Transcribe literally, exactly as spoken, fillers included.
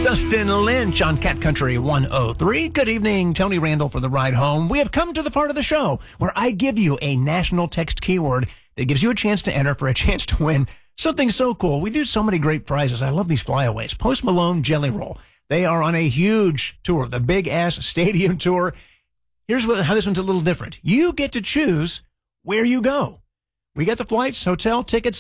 Dustin Lynch on Cat Country one oh three. Good evening, Tony Randall for the ride home. We have come to the part of the show where I give you a national text keyword that gives you a chance to enter for a chance to win something so cool. We do so many great prizes. I love these flyaways. Post Malone Jelly Roll. They are on a huge tour, the Big Ass Stadium Tour. Here's what, how this one's a little different. You get to choose where you go. We got the flights, hotel, tickets,